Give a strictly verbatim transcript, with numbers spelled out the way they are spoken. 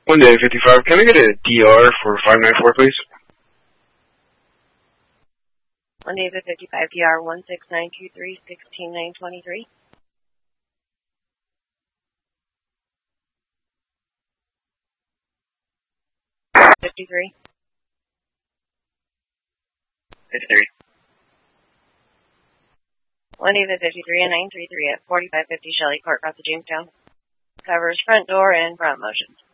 One day fifty-five. Can I get a D R for five nine four, please? One day fifty-five D R one six nine two three sixteen nine twenty three. Fifty-three. Fifty-three. One day fifty-three and nine three three at forty-five fifty Shelley Court, across the Jamestown. Covers front door and front motion.